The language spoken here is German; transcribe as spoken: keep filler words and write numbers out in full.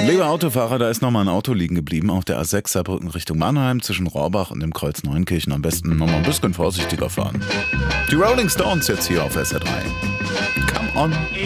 Lieber Autofahrer, da ist nochmal ein Auto liegen geblieben auf der A sechs Saarbrücken Richtung Mannheim zwischen Rohrbach und dem Kreuz Neunkirchen. Am besten nochmal ein bisschen vorsichtiger fahren. Die Rolling Stones jetzt hier auf S R drei. Come on.